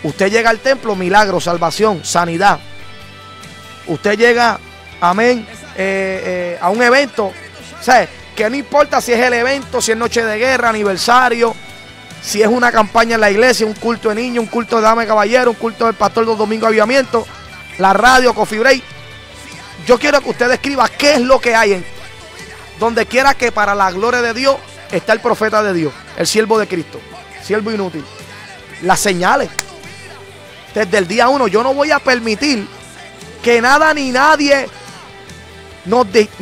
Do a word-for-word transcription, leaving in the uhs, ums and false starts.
Usted llega al templo, milagro, salvación, sanidad. Usted llega, amén, eh, eh, a un evento, ¿sabe? Que no importa si es el evento, si es noche de guerra, aniversario, si es una campaña en la iglesia, un culto de niños, un culto de dama y caballero, un culto del pastor los domingos de avivamiento, la radio, Coffee Break. Yo quiero que usted escriba qué es lo que hay en donde quiera que para la gloria de Dios está el profeta de Dios, el siervo de Cristo, siervo inútil. Las señales. Desde el día uno, yo no voy a permitir que nada ni nadie nos, de,